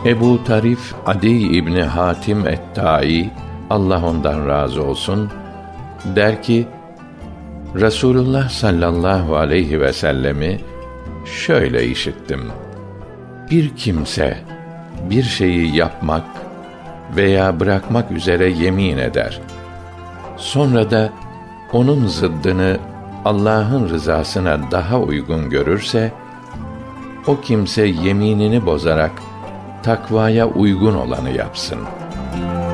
Ebu Tarif Adi İbni Hatim et-Tai, Allah ondan razı olsun, der ki, Resulullah sallallahu aleyhi ve sellemi şöyle işittim: bir kimse bir şeyi yapmak veya bırakmak üzere yemin eder. Sonra da onun zıddını Allah'ın rızasına daha uygun görürse, o kimse yeminini bozarak takvaya uygun olanı yapsın.